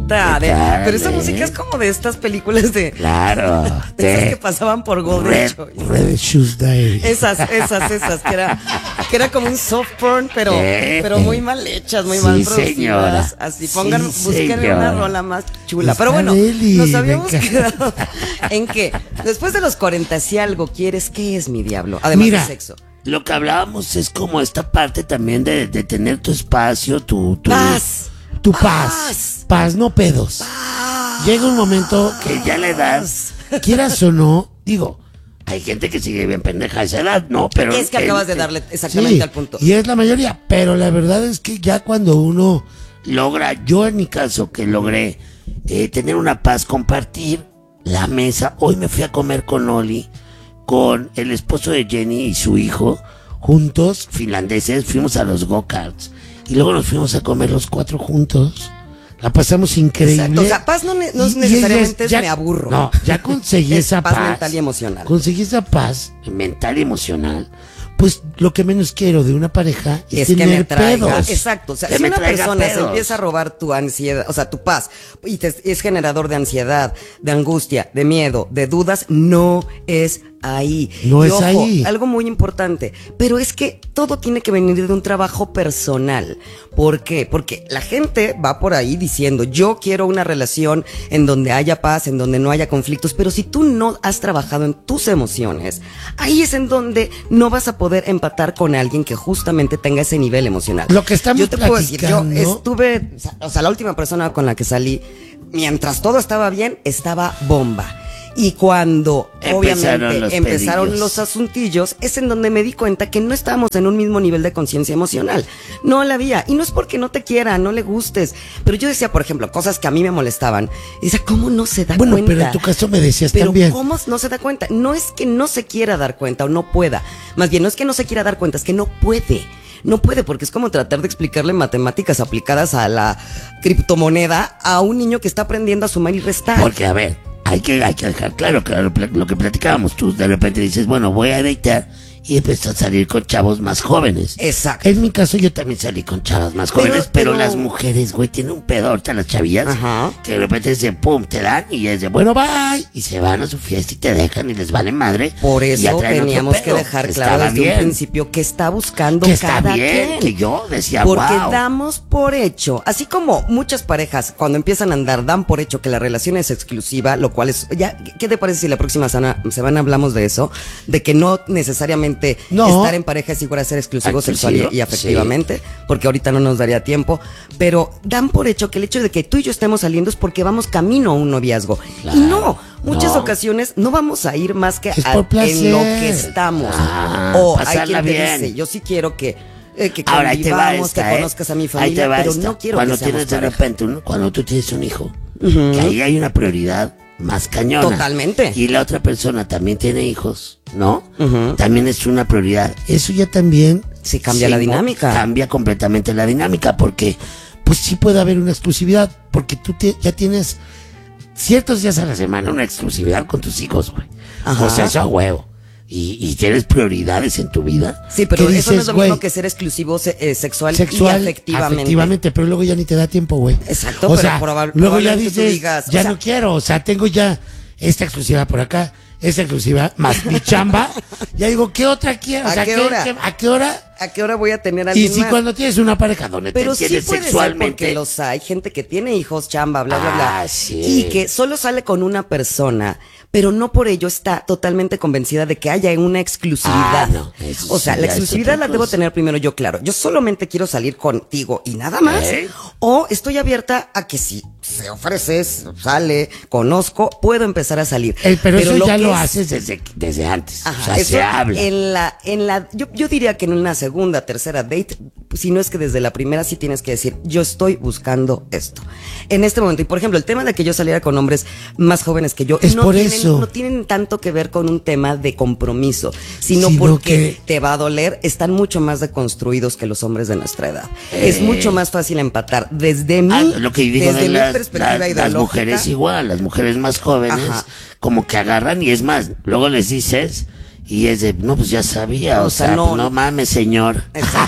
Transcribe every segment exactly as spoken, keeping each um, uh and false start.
bonita. De, pero esa música es como de estas películas de... Claro. De esas que pasaban por Golden Red, Choice. Red Shoes Diary. Esas, esas, esas, que era, que era como un soft porn, pero, Sí. pero muy mal hechas, muy Sí, mal producidas. señora. Así, pongan, Sí, busquen señora. una rola más chula. Está Pero bueno, deli, nos me habíamos encanta. quedado en que después de los cuarenta, si algo quieres, ¿qué es mi diablo? Además Mira, de sexo. lo que hablábamos es como esta parte también de, de tener tu espacio, tu, tu Paz. tu paz, Paz. paz, no pedos. Llega un momento que ya le das, quieras o no, digo, hay gente que sigue bien pendeja a esa edad, no, pero Es que en- acabas de darle exactamente sí, al punto. y es la mayoría, pero la verdad es que ya cuando uno logra, yo en mi caso que logré eh, tener una paz, compartir la mesa, hoy me fui a comer con Oli, con el esposo de Jenny y su hijo, juntos, finlandeses, fuimos a los go-karts y luego nos fuimos a comer los cuatro juntos. La pasamos increíble. Exacto, o sea, paz no, ne- no Y- y necesariamente ella es ya- me aburro. No, ya conseguí Es esa paz paz. mental y emocional. Conseguí esa paz mental y emocional. Pues lo que menos quiero de una pareja es, Es que tener me traiga, pedos. exacto, o sea, Que si me una traiga persona se pedos. empieza a robar tu ansiedad, o sea, tu paz, y te- es generador de ansiedad, de angustia, de miedo, de dudas, no es ahí. No Y es ojo, ahí. algo muy importante, pero es que todo tiene que venir de un trabajo personal. ¿Por qué? Porque la gente va por ahí diciendo, yo quiero una relación en donde haya paz, en donde no haya conflictos, pero si tú no has trabajado en tus emociones, ahí es en donde no vas a poder empatar con alguien que justamente tenga ese nivel emocional. Lo que estamos Yo te puedo decir, yo platicando- estuve, o sea, la última persona con la que salí, mientras todo estaba bien, estaba bomba. Y cuando Empezaron obviamente los empezaron pedillos. los asuntillos, es en donde me di cuenta que no estábamos en un mismo nivel de conciencia emocional. No la había. Y no es porque no te quiera, no le gustes. Pero yo decía, por ejemplo, cosas que a mí me molestaban. Y decía, ¿cómo no se da Bueno, cuenta? pero en tu caso me decías Pero también. ¿cómo no se da cuenta? No es que no se quiera dar cuenta o no pueda. Más bien, no es que no se quiera dar cuenta, es que no puede. No puede, porque es como tratar de explicarle matemáticas aplicadas a la criptomoneda a un niño que está aprendiendo a sumar y restar. Porque, a ver, hay que, hay que dejar claro que lo, lo que platicábamos, tú de repente dices, bueno, voy a deitar y empiezas a salir con chavos más jóvenes. Exacto. En mi caso yo también salí con chavas más Pero- jóvenes, pero, pero- las mujeres, güey, tienen un pedo ahorita las chavillas, Ajá. que de repente dicen, pum, te dan y es de, bueno, bye, y se van a su fiesta y te dejan y les vale madre. Por y ya eso traen otro teníamos que pedo. dejar Estaba claro desde bien, un principio que está buscando que está cada bien, quien. que yo decía, Porque wow. damos por hecho, así como muchas parejas cuando empiezan a andar dan por hecho que la relación es exclusiva, lo cual es, ya, ¿qué te parece si la próxima semana, semana hablamos de eso? De que no necesariamente No. estar en pareja es igual a ser exclusivo Exclusivo, sexual y, y afectivamente, porque ahorita no nos daría tiempo, pero dan por hecho que el hecho de que tú y yo estemos saliendo es porque vamos camino a un noviazgo. Claro, y no, muchas no. ocasiones no vamos a ir más que Es a- por placer. en lo que estamos. Ah, o hay pasarla quien te bien. dice, yo sí quiero que eh, que Ahora ahí te va convivamos, esta, que ¿eh? conozcas a mi Ahí familia, te va pero esta. no quiero Cuando que seamos tienes de pareja. repente uno, cuando tú tienes un hijo, que ahí hay una prioridad más cañona. Totalmente. Y la otra persona también tiene hijos, ¿no? Ujú. También es una prioridad. Eso ya también Sí, cambia la mo- dinámica. Cambia completamente la dinámica porque pues sí puede haber una exclusividad porque tú te- ya tienes ciertos días a la semana una exclusividad con tus hijos, güey. Ajá. O sea, eso a huevo. Y, y tienes prioridades en tu vida. Sí, pero que eso no es dices, lo mismo güey, que ser exclusivo se- eh, sexual, sexual, y afectivamente. afectivamente, pero luego ya ni te da tiempo, güey. Exacto, o pero sea, probab- luego ya probablemente tú dices, digas, ya o sea- no quiero, o sea, tengo ya esta exclusiva por acá, esta exclusiva más mi chamba. Ya digo, ¿qué otra quiero? O ¿A sea, qué ¿qué- hora? qué- ¿A qué hora? ¿A qué hora voy a tener a Y alguien si más? cuando tienes una pareja donde Pero te sí entiendes puede ser sexualmente. porque los hay, gente que tiene hijos, chamba, bla, bla, bla. Ah, sí. Y que solo sale con una persona, pero no por ello está totalmente convencida de que haya una exclusividad. Ah, no, eso O sea, sí, la ya es exclusividad otra la debo cosa. tener primero yo, claro. Yo solamente quiero salir contigo y nada más. ¿Eh? O estoy abierta a que si se ofrece, sale, conozco, puedo empezar a salir. Eh, pero, eso lo ya que lo es- haces desde, desde antes. Ajá, o sea, eso se habla. En la, en la, yo, yo diría que en una segunda, tercera date, si no es que desde la primera sí tienes que decir, yo estoy buscando esto. En este momento, y por ejemplo, el tema de que yo saliera con hombres más jóvenes que yo, Es no, por tienen, eso. no tienen tanto que ver con un tema de compromiso, sino, Sino porque que- te va a doler, están mucho más deconstruidos que los hombres de nuestra edad. Es mucho más fácil empatar desde mi, Ah, lo que digo desde de mi las, perspectiva las- las ideológica. mujeres igual, las mujeres más jóvenes, Ajá. como que agarran y es más, luego les dices y es de, no, pues ya sabía, O o, sea, sea, no- pues no mames, señor. Exacto.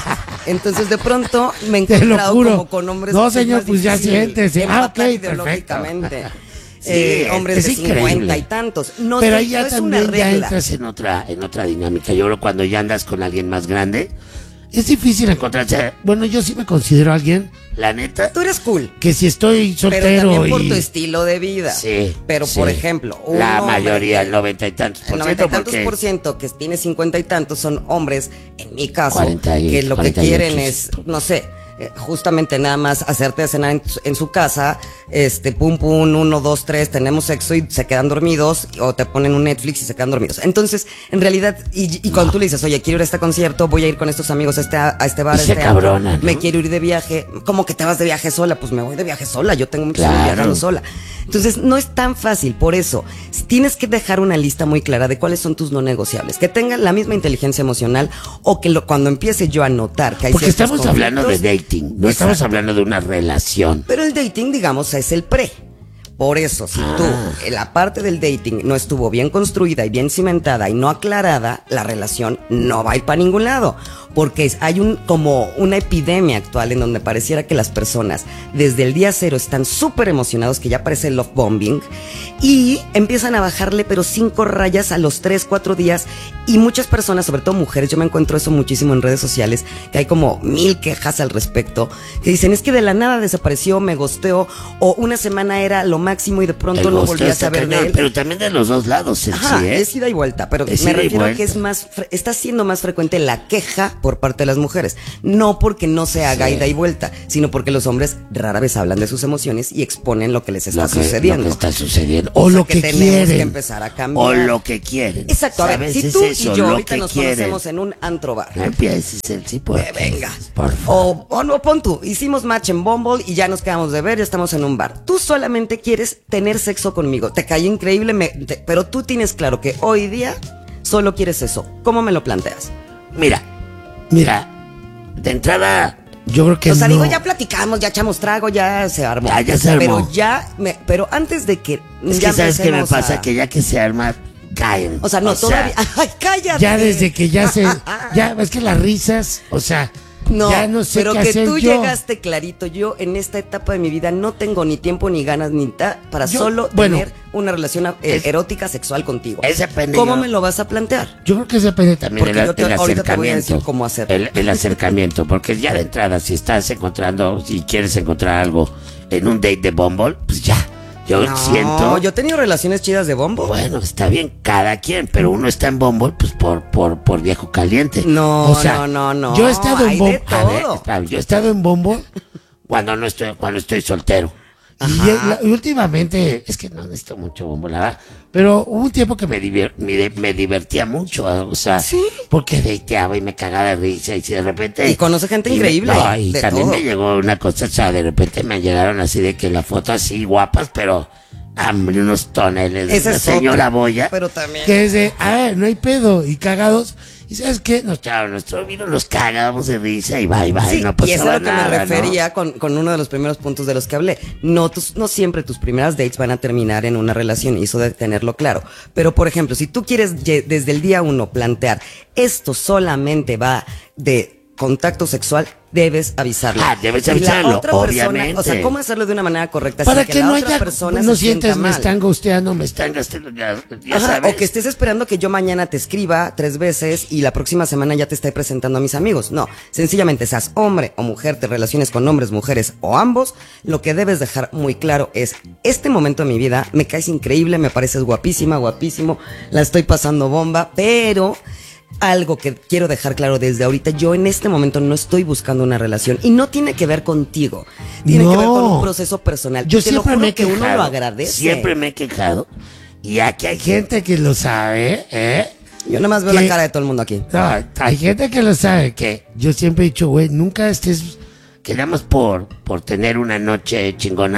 Entonces de pronto me he Te lo encontrado juro. como con hombres. No, que es señor, más pues ya difícil siéntese. Ah, empatar ok, ideológicamente. Sí, Eh, hombres es de increíble. cincuenta y tantos. No, Pero sé, ahí ya no es una también ya regla. entras en otra, en otra dinámica. Yo creo que cuando ya andas con alguien más grande, es difícil encontrarse. Bueno, yo sí me considero alguien, la neta, Tú eres cool. que si estoy Pero soltero también por y... tu estilo de vida. Sí, Pero sí. por ejemplo, un la hombre mayoría, que- el noventa y tantos por El noventa y ciento, tantos porque por ciento que tiene cincuenta y tantos son hombres, en mi caso, cuarenta y- que lo que cuarenta y ocho, quieren es, no sé, eh, justamente nada más hacerte de cenar en, tu- en su casa, este, pum pum, uno, dos, tres, tenemos sexo y se quedan dormidos, o te ponen un Netflix y se quedan dormidos. Entonces, en realidad, y, y cuando tú le dices, oye, quiero ir a este concierto, voy a ir con estos amigos a este, a este bar, Y a se este antro, cabronan, ¿no? me quiero ir de viaje, ¿cómo que te vas de viaje sola? Pues me voy de viaje sola, yo tengo muchos años Claro. viajando sola. Entonces, no es tan fácil, por eso, tienes que dejar una lista muy clara de cuáles son tus no negociables, que tengan la misma inteligencia emocional, o que lo, cuando empiece yo a notar que hay porque ciertos estamos hablando de conflictos. dating, no estamos Exacto. hablando de una relación. Pero el dating, digamos, es el pre. Por eso, si tú, Ah. en la parte del dating no estuvo bien construida y bien cimentada y no aclarada, la relación no va a ir para ningún lado. Porque es- hay un, como una epidemia actual en donde pareciera que las personas desde el día cero están súper emocionados, que ya parece love bombing, y empiezan a bajarle pero cinco rayas a los tres, cuatro días. Y muchas personas, sobre todo mujeres, yo me encuentro eso muchísimo en redes sociales, que hay como mil quejas al respecto, que dicen, es que de la nada desapareció, me gosteó, o una semana era lo máximo y de pronto El no gosteo volví a está saber de cañón, él. pero también de los dos lados, en Ajá, sí, ¿eh? es ida y vuelta, pero Es me ida y refiero a vuelta. que es más, fre- está siendo más frecuente la queja por parte de las mujeres, no porque no se haga Sí. ida y vuelta, sino porque los hombres rara vez hablan de sus emociones y exponen lo que les está Lo que, sucediendo. lo que está sucediendo. O, O sea, lo que que, tenemos quieren. que empezar a cambiar. O lo que quieren. Exacto, a ver, ¿Sabes? si Es tú eso, y yo lo ahorita que nos quieren. conocemos en un antro bar. No empieces el sí, por Eh, venga. Por favor. O, o no, pon tú, hicimos match en Bumble y ya nos quedamos de ver, ya estamos en un bar. Tú solamente quieres tener sexo conmigo, te cayó increíble, me- te- pero tú tienes claro que hoy día solo quieres eso. ¿Cómo me lo planteas? Mira, mira, de entrada, yo creo que O sea, no. digo, ya platicamos, ya echamos trago, ya se armó. Ya, ya se armó. Pero ya, me, pero antes de que Es ya que sabes qué me empecemos pasa, a- que ya que se arma, caen. O sea, no, todavía... ¡Ay, cállate! Ya desde que ya se, ya, es que las risas, o sea, No, ya no sé pero qué que hacer tú yo. llegaste clarito. Yo en esta etapa de mi vida no tengo ni tiempo ni ganas ni ta para Yo- solo bueno, tener una relación eh, es- erótica sexual contigo. es depende, ¿Cómo ¿no? me lo vas a plantear? Yo creo que eso depende también Porque del yo te- del ahorita te voy a acercamiento. decir cómo hacerlo. El, el acercamiento, porque ya de entrada, si estás encontrando, si quieres encontrar algo en un date de Bumble, pues ya, yo No, siento. yo he tenido relaciones chidas de bombo. Bueno, está bien, cada quien, pero uno está en Bumble, pues por, por, por viejo caliente. No, O sea, no, no, no. Yo he estado Hay en de Bumble. A ver, todo. espera, yo he estado en Bumble cuando no estoy, cuando estoy soltero. Y, Ajá. eh, la- y últimamente, es que no necesito mucho Bumble, la verdad, pero hubo un tiempo que me, divier- me, me divertía mucho, o sea, Sí. porque deiteaba y me cagaba de risa y si de repente... Y conoce gente y me- increíble, no, y de también todo. me llegó una cosa, o sea, de repente me llegaron así de que la foto así guapas, pero... Hambre, unos toneles de Esa una es señora otra, Boya. pero también- Que es de, a ver, no hay pedo, y cagados. Y ¿sabes qué? Nos echaron nuestro vino, nos cagamos de risa y bye, bye, Sí, no y pasaba eso es a lo que nada, me ¿no? refería con, con uno de los primeros puntos de los que hablé. No, tus- no siempre tus primeras dates van a terminar en una relación, y eso de tenerlo claro. Pero, por ejemplo, si tú quieres ye- desde el día uno plantear, esto solamente va de contacto sexual, debes avisarlo. Ah, debes Y la avisarlo, otra persona, obviamente. o sea, ¿cómo hacerlo de una manera correcta? Para sin que, la no otra haya, persona no se sienta sientes, me mal. están gusteando, me están gastando, ya, ya Ajá, sabes. o que estés esperando que yo mañana te escriba tres veces y la próxima semana ya te esté presentando a mis amigos. No, sencillamente seas hombre o mujer, te relaciones con hombres, mujeres o ambos, lo que debes dejar muy claro es, este momento de mi vida me caes increíble, me pareces guapísima, guapísimo, la estoy pasando bomba, pero... Algo que quiero dejar claro desde ahorita, yo en este momento no estoy buscando una relación y no tiene que ver contigo, tiene No. que ver con un proceso personal. Yo Te lo siempre juro me he que quejado. uno lo agradece. Siempre me he quejado. Y aquí hay gente que lo sabe, ¿eh? Yo nada más veo ¿Qué? la cara de todo el mundo aquí. No, hay gente que lo sabe, que yo siempre he dicho, güey, nunca estés, quedamos por, por tener una noche chingona,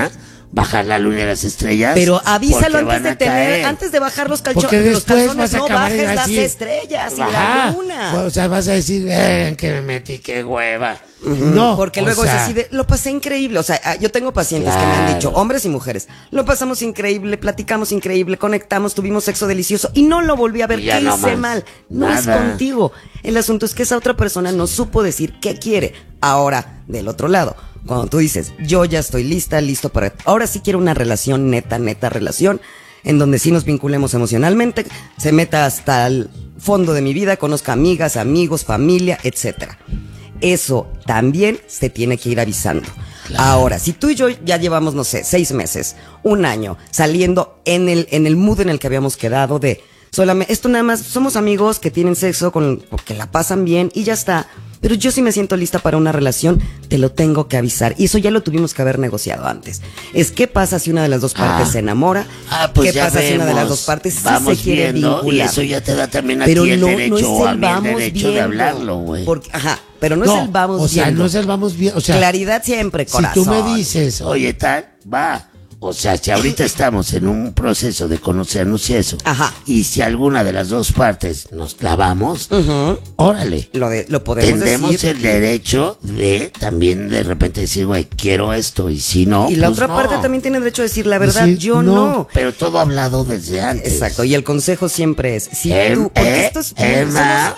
bajar la luna y las estrellas. Pero avísalo porque antes de van a tener, caer. antes de bajar los, calcho- Porque los después calzones, vas a no acabar bajes las así. estrellas y Ajá. la luna. O sea, vas a decir, eh, que me metí, qué hueva. No, Porque o luego sea, es así de, lo pasé increíble. O sea, ah, yo tengo pacientes que me han Claro. dicho, hombres y mujeres, lo pasamos increíble, platicamos increíble, conectamos, tuvimos sexo delicioso y no lo volví a ver. Y ya ¿Qué no hice más. mal? No es Nada. contigo. El asunto es que esa otra persona no supo decir qué quiere. Ahora, del otro lado, cuando tú dices, yo ya estoy lista, listo para... Ahora sí quiero una relación neta, neta relación, en donde sí nos vinculemos emocionalmente, se meta hasta el fondo de mi vida, conozca amigas, amigos, familia, etcétera. Eso también se tiene que ir avisando. Claro. Ahora, si tú y yo ya llevamos, no sé, seis meses, un año, saliendo en el, en el mood en el que habíamos quedado de solamente, esto nada más, somos amigos que tienen sexo, con, que la pasan bien y ya está. Pero yo sí me siento lista para una relación, te lo tengo que avisar. Y eso ya lo tuvimos que haber negociado antes. Es qué pasa si una de las dos partes Ah. se enamora, Ah, pues qué ya pasa si una de las vemos. dos partes sí Vamos se quiere viendo, vincular. y eso ya te da también a Pero ti el no, derecho no es o a el mí el vamos derecho viendo. de hablarlo, güey. Porque, ajá, pero no, No, es el vamos o sea, viendo. no es el vamos bien, o sea, Claridad siempre, corazón. si tú me dices, oye, tal, va. O sea, si ahorita estamos en un proceso de conocernos y eso, Ajá. y si alguna de las dos partes nos clavamos, Ujú. órale. Lo, de, lo podemos Tendremos decir. el derecho de también de repente decir, güey, quiero esto, y si no, Y la pues otra no. parte también tiene derecho a decir la verdad, Decir, yo no. Pero todo hablado desde antes. Exacto, y el consejo siempre es, si Em- tú, porque eh, esto es Emma.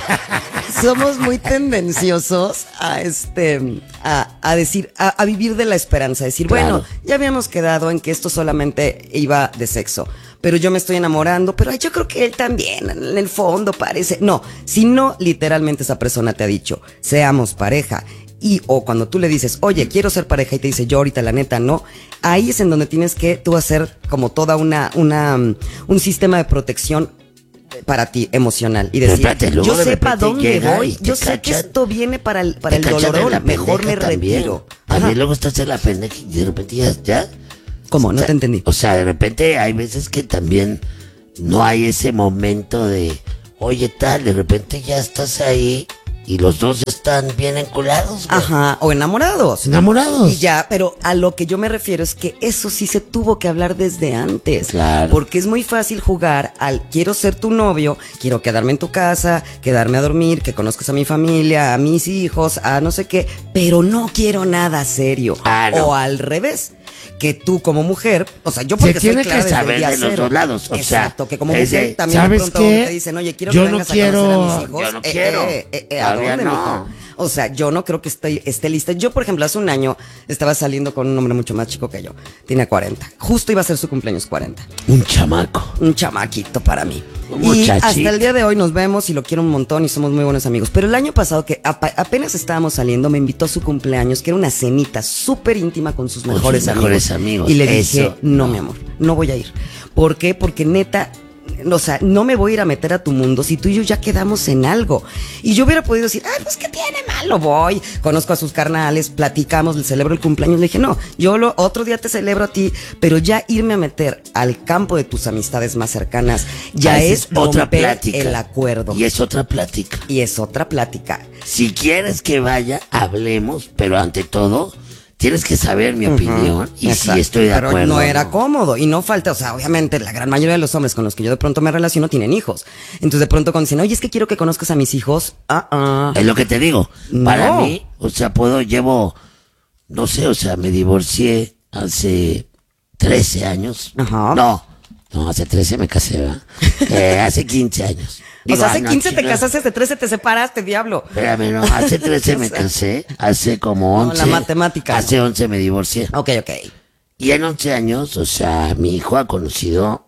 somos, somos muy tendenciosos a este, a, a decir, a, a vivir de la esperanza, decir, Claro. bueno, ya habíamos quedado en que esto solamente iba de sexo, pero yo me estoy enamorando, pero ay, yo creo que él también, en el fondo parece, no, si no, literalmente esa persona te ha dicho, seamos pareja. Y o cuando tú le dices, oye, quiero ser pareja y te dice, yo ahorita la neta no, ahí es en donde tienes que tú hacer como toda una, una, um, un sistema de protección para ti emocional y Pero decir, espérate, luego yo de sé para repente dónde llega voy, y te yo sé que cachan- esto viene para el, para Te el cachan de dolorón, la mejor me pendeja también. retiro. También Ajá. luego estás en la pendeja y de repente ya, ya. ¿Cómo? No O sea, te entendí. O sea, de repente hay veces que también no hay ese momento de, oye, tal, de repente ya estás ahí y los dos ya están bien enculados, güey. Ajá, o enamorados. Enamorados. Y ya, pero a lo que yo me refiero es que eso sí se tuvo que hablar desde antes. Claro. Porque es muy fácil jugar al quiero ser tu novio, quiero quedarme en tu casa, quedarme a dormir, que conozcas a mi familia, a mis hijos, a no sé qué, pero no quiero nada serio. Ah, no. O al revés. Que tú como mujer, o sea, yo porque Se soy tiene clara que desde el saber día de los cero. dos lados, o sea, Exacto, que como es de, mujer también de ¿sabes pronto qué? te dicen, oye, quiero Yo que no vengas quiero- a conocer a mis hijos. yo no Eh, quiero. eh, eh, eh, ¿a Todavía dónde, no. mijo? O sea, yo no creo que estoy, esté lista. Yo, por ejemplo, hace un año estaba saliendo con un hombre mucho más chico que yo. Tiene cuarenta. Justo iba a ser su cumpleaños cuarenta. Un chamaco. Un chamaquito para mí. Un Y muchachito. hasta el día de hoy nos vemos y lo quiero un montón y somos muy buenos amigos. Pero el año pasado, que apa- apenas estábamos saliendo, me invitó a su cumpleaños, que era una cenita súper íntima con sus Con mejores sus amigos. mejores amigos. Y le Eso, dije, no, no. mi amor, no voy a ir. ¿Por qué? Porque neta... O sea, no me voy a ir a meter a tu mundo si tú y yo ya quedamos en algo. Y yo hubiera podido decir, ay, pues ¿qué tiene malo? Voy, conozco a sus carnales, platicamos, le celebro el cumpleaños. Le dije, no, yo lo, otro día te celebro a ti, pero ya irme a meter al campo de tus amistades más cercanas ya Ah, esa es otra romper plática. el acuerdo. Y es otra plática. Y es otra plática. Si quieres que vaya, hablemos, pero ante todo, tienes que saber mi opinión y Exacto. si estoy de Pero acuerdo. no era ¿no? cómodo y no falta, o sea, obviamente la gran mayoría de los hombres con los que yo de pronto me relaciono tienen hijos. Entonces de pronto cuando dicen, oye, es que quiero que conozcas a mis hijos, ah, ah. Es lo que te digo. Para No. mí, o sea, puedo, llevo, no sé, o sea, me divorcié hace trece años. Ajá. No, no, hace trece me casé, ¿verdad? Eh, hace quince años. O Digo, sea, ah, hace no, quince te chinga. casaste, hace trece te separaste, diablo. Espérame, no, hace trece me casé, hace como No, once. la matemática, Hace no. once me divorcié. Ok, ok. Y en once años, o sea, mi hijo ha conocido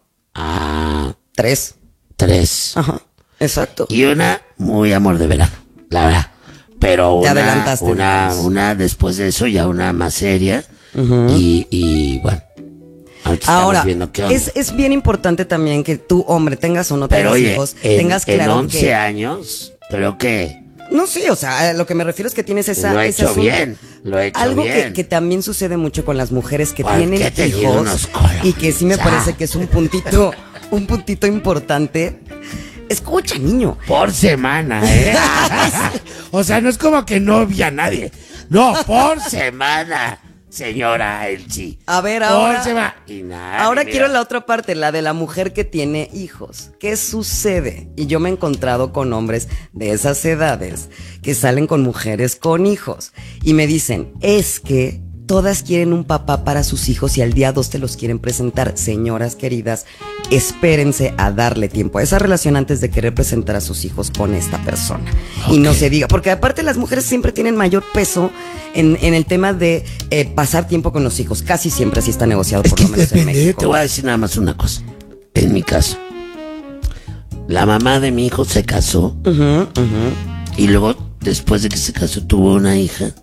a Tres. tres. Ajá. Exacto. Y una muy amor de verano, la verdad. Pero Te una, adelantaste, una, entonces. una después de eso ya una más seria. y, y bueno, ahorita estamos Ahora, viendo qué onda. es, es bien importante también que tú, hombre, tengas o no Pero tengas oye, hijos, en, tengas en claro once que... años, pero que No, sí, o sea, a lo que me refiero es que tienes esa... lo he ese hecho asunto. bien, lo he hecho Algo bien. que, que también sucede mucho con las mujeres que ¿Por tienen qué te dieron hijos unos colores? y que sí me Ya. parece que es un puntito, un puntito importante. Escucha, niño. Por semana, ¿eh? o sea, no es como que no vi a nadie. No, por semana. señora Elsie. A ver, ahora. Oh, se va. Y nada, ahora mira. quiero la otra parte, la de la mujer que tiene hijos. ¿Qué sucede? Y yo me he encontrado con hombres de esas edades que salen con mujeres con hijos y me dicen, es que todas quieren un papá para sus hijos y al día dos te los quieren presentar. Señoras queridas, espérense a darle tiempo a esa relación antes de querer presentar a sus hijos con esta persona. Okay. Y no se diga, porque aparte las mujeres siempre tienen mayor peso en, en el tema de eh, pasar tiempo con los hijos. Casi siempre así está negociado, es por que lo menos depende, en México. Te voy a decir nada más una cosa. En mi caso, la mamá de mi hijo se casó uh-huh, uh-huh. y luego, después de que se casó, tuvo una hija.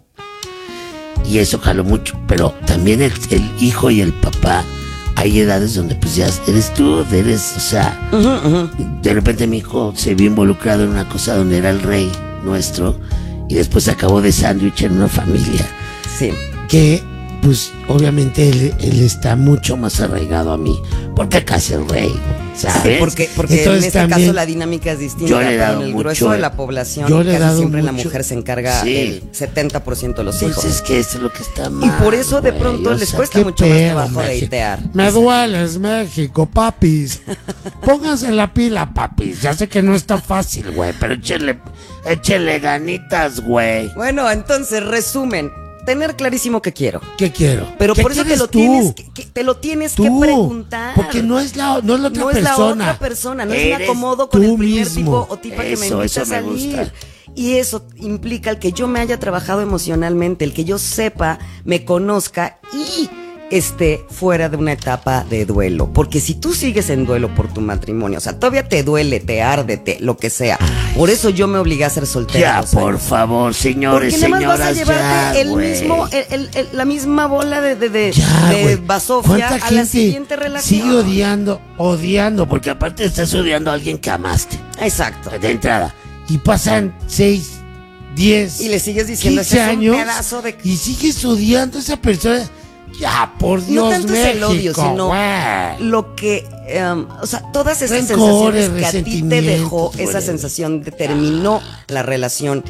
Y eso jaló mucho, pero también el, el hijo y el papá, hay edades donde pues ya eres tú, eres, o sea, uh-huh, uh-huh. de repente mi hijo se vio involucrado en una cosa donde era el rey nuestro y después acabó de sándwich en una familia. Sí. Que, pues, obviamente él, él está mucho más arraigado a mí, porque acá es el rey, ¿sabes? Sí, porque, porque en este también, caso la dinámica es distinta, yo le he dado pero en el mucho, grueso de la población yo le he casi dado siempre mucho, la mujer se encarga sí. el setenta por ciento de los hijos. Pues es que eso es lo que está mal. Y por eso de güey, pronto o les sea, cuesta qué mucho pedo, más trabajo México. deitear. Me dueles, México, papis. Pónganse la pila, papis. Ya sé que no está fácil, güey, pero échele, échele ganitas, güey. Bueno, entonces, resumen. Tener clarísimo qué quiero. ¿Qué quiero? Pero ¿Qué por eso te lo, tú? tienes que, que, te lo tienes tú, que preguntar. Porque no es la, no es la otra no persona. No es la otra persona, no Eres es me acomodo con el primer mismo. tipo o tipa eso, que me invita a me salir. gusta. Y eso implica el que yo me haya trabajado emocionalmente, el que yo sepa, me conozca y esté fuera de una etapa de duelo. Porque si tú sigues en duelo por tu matrimonio, o sea, todavía te duele, te arde, te, lo que sea. Ay, por eso yo me obligué a ser soltera. Ya, por años. favor, señores, porque nada más señoras, vas a llevarte ya, el güey. mismo, el, el, el, la misma bola de, de, de, ya, de basofia a la siguiente relación. Sigue odiando, odiando, porque aparte estás odiando a alguien que amaste. Exacto. De entrada. Y pasan seis, diez, y le sigues diciendo quince años es un pedazo de... y sigues odiando a esa persona. Ya, por Dios, no tanto México, es el odio, sino güey. lo que, um, o sea, todas esas Rencores, sensaciones que a ti te dejó esa güey. sensación de terminó la relación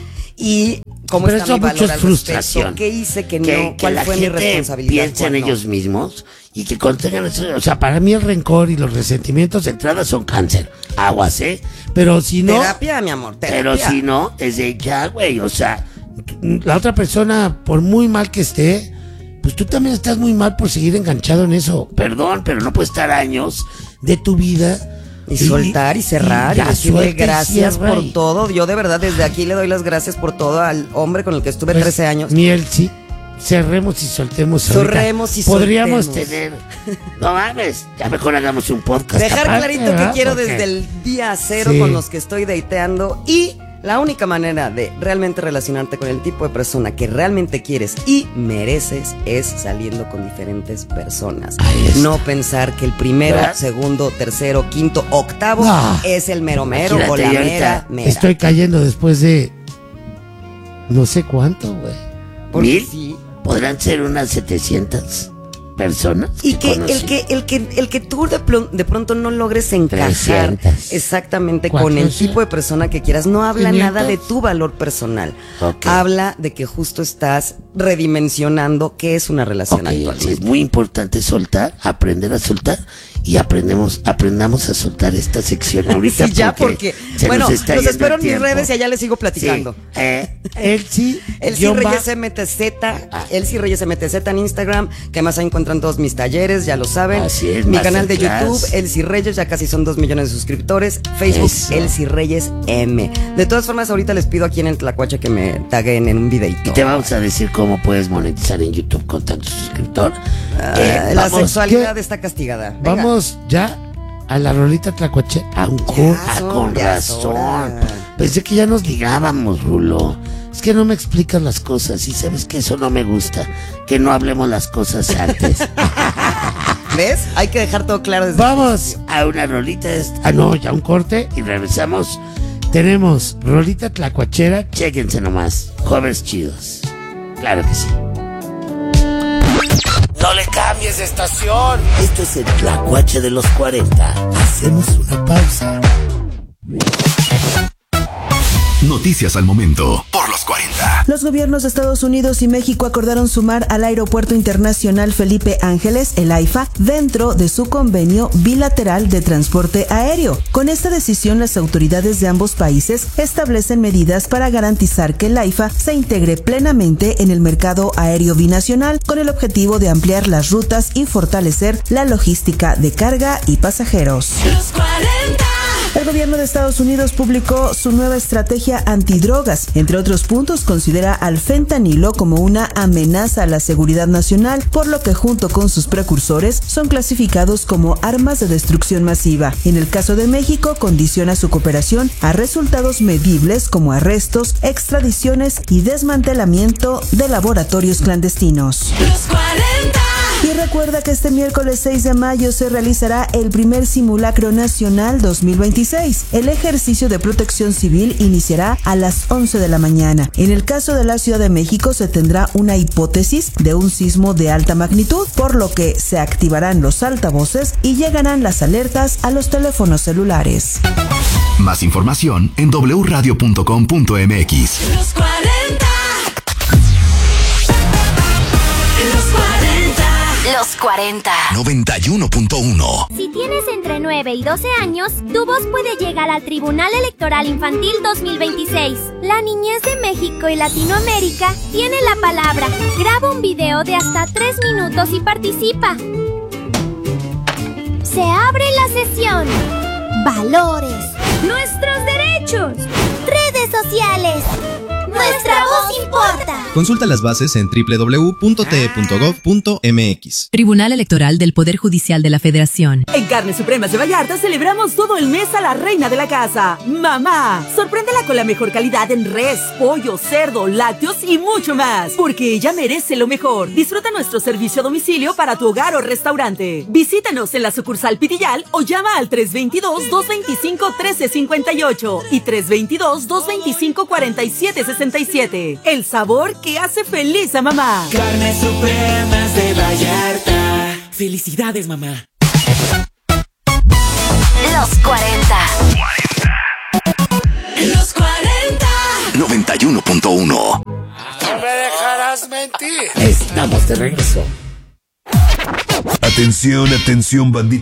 y cómo pero está eso mi valor mucho al es frustración. respecto, qué hice, que, que no, que cuál la fue mi gente responsabilidad. piensa en cuál no. ellos mismos y que contengan eso. O sea, para mí el rencor y los resentimientos de entrada son cáncer. Aguas, ¿eh? Pero si no... Terapia, mi amor, terapia. Pero si no, es de ya, güey, o sea, la otra persona, por muy mal que esté, pues tú también estás muy mal por seguir enganchado en eso. Perdón, pero no puedes estar años de tu vida... Y, y soltar y cerrar y, y decirle gracias cierra, por todo. Yo de verdad desde aquí le doy las gracias por todo al hombre con el que estuve pues, trece años. Miel, sí. Cerremos y soltemos. Cerremos y Podríamos soltemos. tener. No mames, ya mejor hagamos un podcast. Dejar aparte, clarito ¿verdad? que quiero Porque... desde el día cero sí. con los que estoy dateando. Y la única manera de realmente relacionarte con el tipo de persona que realmente quieres y mereces es saliendo con diferentes personas. No pensar que el primero, ¿verdad? segundo, tercero, quinto, octavo no. es el mero mero o la mera mera. Estoy cayendo después de no sé cuánto, güey. ¿Mil? Sí. Podrán ser unas setecientas personas. Y que, que el que el que el que tú de, de pronto no logres encajar trescientas exactamente con el tipo de persona que quieras, no habla quinientas nada de tu valor personal. Okay. Habla de que justo estás redimensionando qué es una relación okay, actualmente. Es muy importante soltar, aprender a soltar y aprendemos, aprendamos a soltar esta sección ahorita. Sí, ya porque, porque bueno, los espero en mis redes y allá les sigo platicando. Sí. Eh, Elsie, Elsie Reyes M T Z, ah. Elsie Reyes M T Z en Instagram, que más ahí encuentran todos mis talleres, ya lo saben. Así es, mi canal de YouTube, Elsie Reyes, ya casi son dos millones de suscriptores. Facebook, Eso. Elsie Reyes M. De todas formas, ahorita les pido aquí en el Tlacuache que me taguen en un videito. Y te vamos a decir cómo puedes monetizar en YouTube con tanto suscriptor. Ah, eh, la vamos, sexualidad ¿qué? Está castigada. Venga. Vamos ya a la rolita Tlacuache. Ah, ah, con razón. Pensé que ya nos ligábamos, Rulo. Es que no me explicas las cosas y sabes que eso no me gusta. Que no hablemos las cosas antes. ¿Ves? Hay que dejar todo claro desde Vamos a una rolita. Ah, no, ya un corte y regresamos. Tenemos rolita tlacuachera. Chéquense nomás. Jóvenes chidos. Claro que sí. No le cambies de estación. Esto es el Tlacuache de los cuarenta. Hacemos una pausa. Noticias al momento por los cuarenta. Los gobiernos de Estados Unidos y México acordaron sumar al Aeropuerto Internacional Felipe Ángeles, el AIFA, dentro de su convenio bilateral de transporte aéreo. Con esta decisión, las autoridades de ambos países establecen medidas para garantizar que el AIFA se integre plenamente en el mercado aéreo binacional, con el objetivo de ampliar las rutas y fortalecer la logística de carga y pasajeros. Los cuarenta. El gobierno de Estados Unidos publicó su nueva estrategia antidrogas. Entre otros puntos, considera al fentanilo como una amenaza a la seguridad nacional, por lo que junto con sus precursores son clasificados como armas de destrucción masiva. En el caso de México, condiciona su cooperación a resultados medibles como arrestos, extradiciones y desmantelamiento de laboratorios clandestinos. Los cuarenta. Y recuerda que este miércoles seis de mayo se realizará el primer Simulacro Nacional dos mil veintiséis. El ejercicio de protección civil iniciará a las once de la mañana. En el caso de la Ciudad de México se tendrá una hipótesis de un sismo de alta magnitud, por lo que se activarán los altavoces y llegarán las alertas a los teléfonos celulares. Más información en doble u radio punto com punto m x. Los cuarenta. Los cuarenta. Los cuarenta. noventa y uno punto uno. Si tienes entre nueve y doce años, tu voz puede llegar al Tribunal Electoral Infantil dos mil veintiséis. La niñez de México y Latinoamérica tiene la palabra. Graba un video de hasta tres minutos y participa. Se abre la sesión. Valores. Nuestros derechos. Redes sociales. Nuestra voz importa. Consulta las bases en doble u doble u doble u punto t e punto gov punto m x. Tribunal Electoral del Poder Judicial de la Federación. En Carnes Supremas de Vallarta celebramos todo el mes a la reina de la casa, mamá. Sorpréndela con la mejor calidad en res, pollo, cerdo, lácteos y mucho más, porque ella merece lo mejor. Disfruta nuestro servicio a domicilio para tu hogar o restaurante. Visítanos en la sucursal Pitillal o llama al tres dos dos, dos dos cinco, uno tres cinco ocho y tres dos dos, dos dos cinco, cuatro siete seis siete. El sabor que hace feliz a mamá. Carnes Supremas de Vallarta. Felicidades, mamá. Los cuarenta. Los cuarenta. noventa y uno punto uno. No me dejarás mentir. Estamos de regreso. Atención, atención, bandita.